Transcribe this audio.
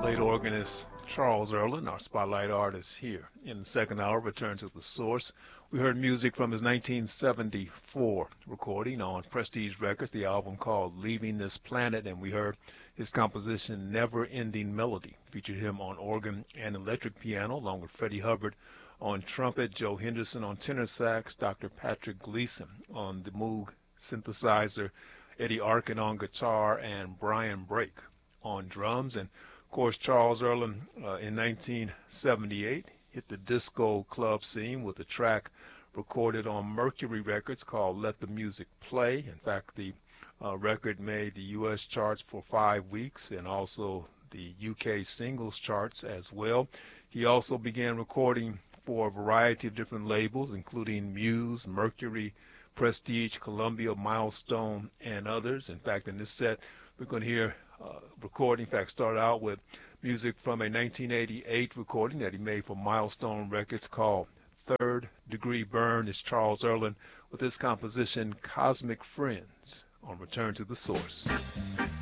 Late organist Charles Earland, our spotlight artist here. In the second hour, return to the source. We heard music from his 1974 recording on Prestige Records, the album called Leaving This Planet, and we heard his composition Never Ending Melody. Featured him on organ and electric piano, along with Freddie Hubbard on trumpet, Joe Henderson on tenor sax, Dr. Patrick Gleason on the Moog synthesizer, Eddie Arkin on guitar, and Brian Brake on drums. And of course, Charles Earland in 1978 hit the disco club scene with a track recorded on Mercury Records called Let the Music Play. In fact, the record made the U.S. charts for 5 weeks and also the UK singles charts as well. He also began recording for a variety of different labels, including Muse, Mercury, Prestige, Columbia, Milestone, and others. In fact, in this set, we're going to hear recording. In fact, start out with music from a 1988 recording that he made for Milestone Records called Third Degree Burn. It's Charles Earland with his composition Cosmic Friends on Return to the Source.